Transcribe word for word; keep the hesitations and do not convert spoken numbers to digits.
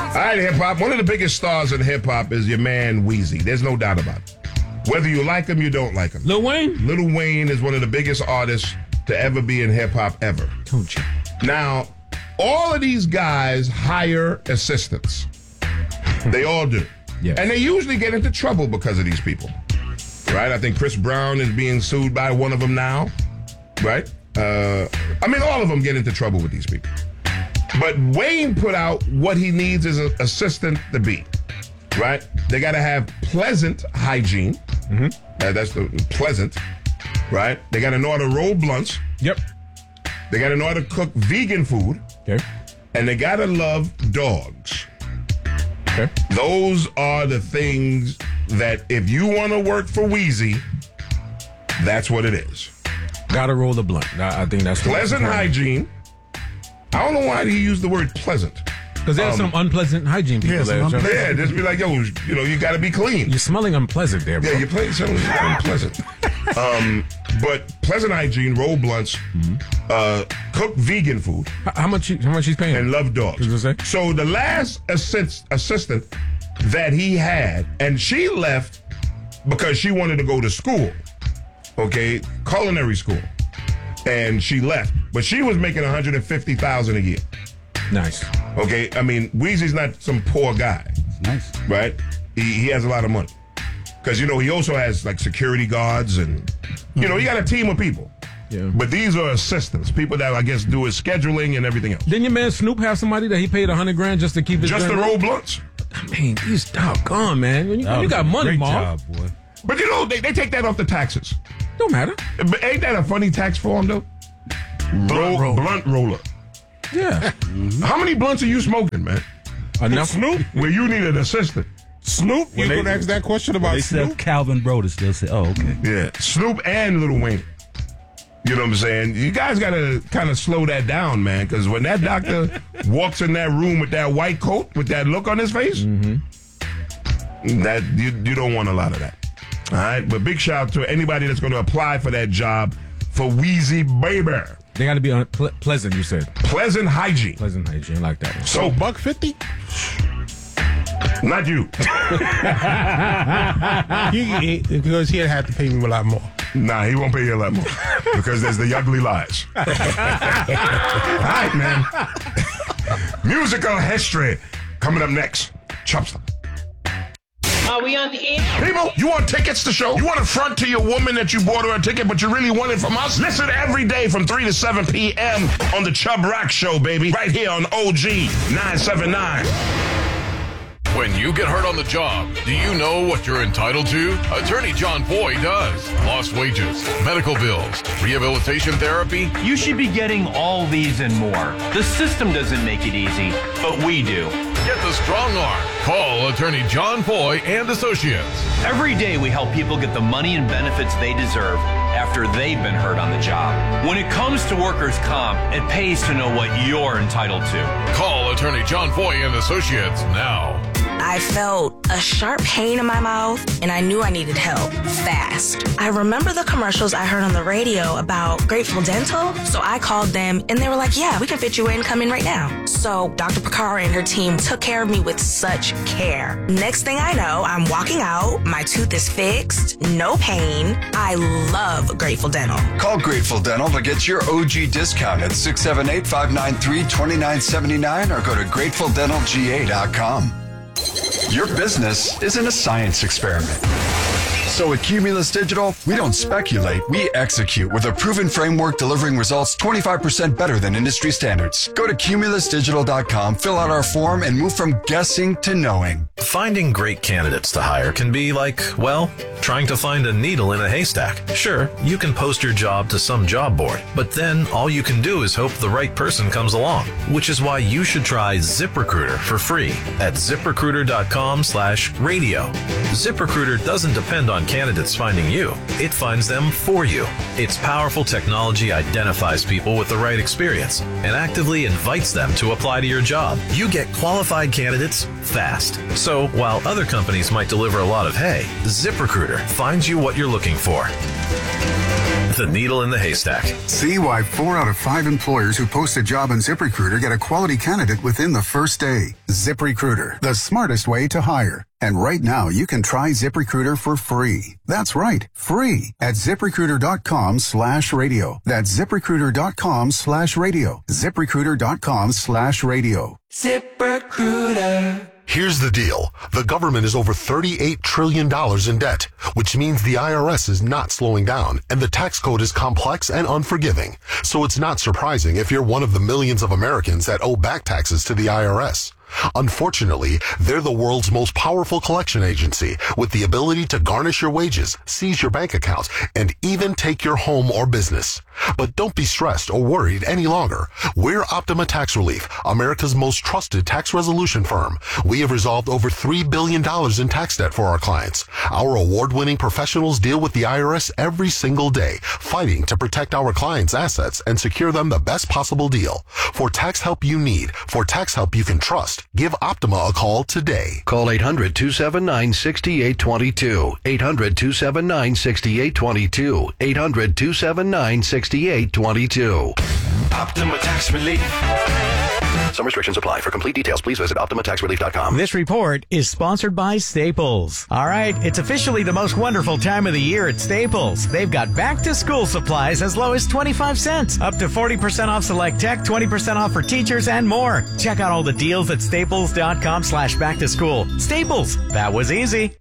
All right, hip-hop. One of the biggest stars in hip-hop is your man Weezy. There's no doubt about it. Whether you like him, you don't like him. Lil Wayne? Lil Wayne is one of the biggest artists to ever be in hip-hop ever. Don't you? Now, all of these guys hire assistants. They all do. Yes. And they usually get into trouble because of these people. Right? I think Chris Brown is being sued by one of them now. Right? Uh, I mean, all of them get into trouble with these people. But Wayne put out what he needs as an assistant to be, right? They got to have pleasant hygiene. Mm-hmm. Uh, that's the pleasant, right? They got to know how to roll blunts. Yep. They got to know how to cook vegan food. Okay. And they got to love dogs. Okay. Those are the things that if you want to work for Weezy, that's what it is. Got to roll the blunt. I think that's the pleasant hygiene. I don't know why he used the word pleasant. Because there's um, some unpleasant hygiene people yeah, there. Un- yeah, just be like, yo, you know, you got to be clean. You're smelling unpleasant there, bro. Yeah, you're playing something unpleasant. um, but pleasant hygiene, roll blunts, mm-hmm. uh, cook vegan food. How, how much? How much he's paying? And love dogs. So the last assist, assistant that he had, and she left because she wanted to go to school. Okay, culinary school. And she left. But she was making one hundred fifty thousand dollars a year. Nice. Okay, I mean, Weezy's not some poor guy. Nice. Right? He, he has a lot of money. Because, you know, he also has, like, security guards and, you know, he got a team of people. Yeah. But these are assistants, people that, I guess, do his scheduling and everything else. Didn't your man Snoop have somebody that he paid one hundred grand just to keep his Just to roll blunts? I mean, he's doggone, man. When you, when you got money, Marv. Great job, boy. But, you know, they, they take that off the taxes. Don't matter. But ain't that a funny tax form, though? Blunt, Roll, roller. blunt roller. Yeah. Mm-hmm. How many blunts are you smoking, man? Enough. Snoop? Where you need an assistant. Snoop? You could ask that question about they Snoop? said Calvin Broder still say, oh, okay. Yeah. Snoop and Lil Wayne. You know what I'm saying? You guys got to kind of slow that down, man, because when that doctor walks in that room with that white coat, with that look on his face, mm-hmm. that you, you don't want a lot of that. All right? But big shout out to anybody that's going to apply for that job for Weezy Baby. They got to be un- ple- pleasant, you said. Pleasant hygiene. Pleasant hygiene. I like that one. So, buck fifty? Not you. he, he, because he'd have to pay me a lot more. Nah, he won't pay you a lot more. Because there's the ugly lies. All right, man. Musical history. Coming up next. Chopstock. Are we on the air? People, you want tickets to show? You want to front to your woman that you bought her a ticket, but you really want it from us? Listen every day from three to seven p.m. on the Chubb Rock Show, baby. Right here on O G nine seventy-nine. When you get hurt on the job, do you know what you're entitled to? Attorney John Foy does. Lost wages, medical bills, rehabilitation therapy. You should be getting all these and more. The system doesn't make it easy, but we do. Get the strong arm. Call Attorney John Foy and Associates. Every day we help people get the money and benefits they deserve after they've been hurt on the job. When it comes to workers' comp, it pays to know what you're entitled to. Call Attorney John Foy and Associates now. I felt a sharp pain in my mouth, and I knew I needed help fast. I remember the commercials I heard on the radio about Grateful Dental, so I called them, and they were like, yeah, we can fit you in, come in right now. So Doctor Picard and her team took care of me with such care. Next thing I know, I'm walking out, my tooth is fixed, no pain. I love Grateful Dental. Call Grateful Dental to get your O G discount at six seven eight, five nine three, two nine seven nine or go to grateful dental g a dot com. Your business isn't a science experiment. So at Cumulus Digital, we don't speculate, we execute with a proven framework delivering results twenty-five percent better than industry standards. Go to cumulus digital dot com, fill out our form, and move from guessing to knowing. Finding great candidates to hire can be like, well, trying to find a needle in a haystack. Sure, you can post your job to some job board, but then all you can do is hope the right person comes along, which is why you should try ZipRecruiter for free at ziprecruiter dot com slash radio. ZipRecruiter doesn't depend on candidates finding you. It finds them for you. Its powerful technology identifies people with the right experience and actively invites them to apply to your job. You get qualified candidates fast. So while other companies might deliver a lot of hay, ZipRecruiter finds you what you're looking for. The needle in the haystack. See why four out of five employers who post a job on ZipRecruiter get a quality candidate within the first day. ZipRecruiter, the smartest way to hire. And right now, you can try ZipRecruiter for free. That's right, free at ZipRecruiter.com slash radio. That's ZipRecruiter.com slash radio. ZipRecruiter.com slash radio. ZipRecruiter. Here's the deal. The government is over thirty-eight trillion dollars in debt, which means the I R S is not slowing down, and the tax code is complex and unforgiving. So it's not surprising if you're one of the millions of Americans that owe back taxes to the I R S. Unfortunately, they're the world's most powerful collection agency with the ability to garnish your wages, seize your bank accounts, and even take your home or business. But don't be stressed or worried any longer. We're Optima Tax Relief, America's most trusted tax resolution firm. We have resolved over three billion dollars in tax debt for our clients. Our award-winning professionals deal with the I R S every single day, fighting to protect our clients' assets and secure them the best possible deal. For tax help you need, for tax help you can trust, give Optima a call today. Call eight hundred, two seven nine, six eight two two. eight hundred, two seven nine, six eight two two. eight hundred, two seven nine, six eight two two. Optima Tax Relief. Some restrictions apply. For complete details, please visit Optima Tax Relief dot com. This report is sponsored by Staples. All right, it's officially the most wonderful time of the year at Staples. They've got back-to-school supplies as low as twenty-five cents, up to forty percent off select tech, twenty percent off for teachers, and more. Check out all the deals at staples dot com slash back to school. Staples, that was easy.